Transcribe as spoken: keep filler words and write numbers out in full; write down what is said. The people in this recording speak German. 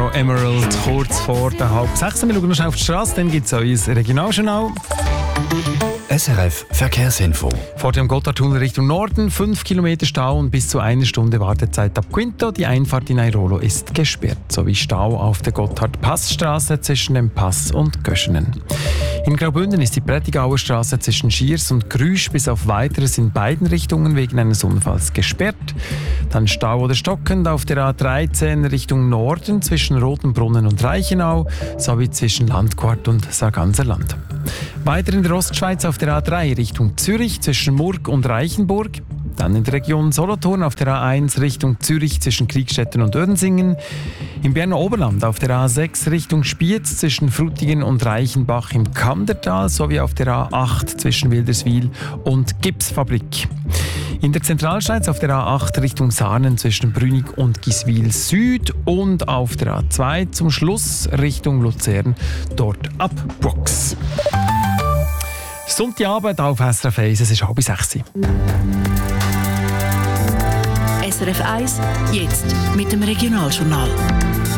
Tomorrow Emerald, kurz vor der halb sechs. Wir schauen noch schnell auf die Straße, dann gibt es auch unser Regionaljournal. S R F Verkehrsinfo. Vor dem Gotthardtunnel Richtung Norden, fünf Kilometer Stau und bis zu einer Stunde Wartezeit ab Quinto. Die Einfahrt in Airolo ist gesperrt, sowie Stau auf der Gotthard-Passstraße zwischen dem Pass und Göschenen. In Graubünden ist die Prättigauer Straße zwischen Schiers und Grüsch bis auf Weiteres in beiden Richtungen wegen eines Unfalls gesperrt. Dann Stau oder stockend auf der A dreizehn Richtung Norden zwischen Rotenbrunnen und Reichenau sowie zwischen Landquart und Sarganserland. Weiter in der Ostschweiz auf der A drei Richtung Zürich zwischen Murg und Reichenburg. Dann in der Region Solothurn auf der A eins Richtung Zürich zwischen Kriegstetten und Oedensingen. Im Berner Oberland auf der A sechs Richtung Spiez zwischen Frutigen und Reichenbach im Kandertal sowie auf der A acht zwischen Wilderswil und Gipsfabrik. In der Zentralschweiz auf der A acht Richtung Sarnen zwischen Brünig und Giswil Süd und auf der A zwei zum Schluss Richtung Luzern, dort ab Brooks. Sonntagabend auf S R F eins, es ist halb sechs. S R F eins, jetzt mit dem Regionaljournal.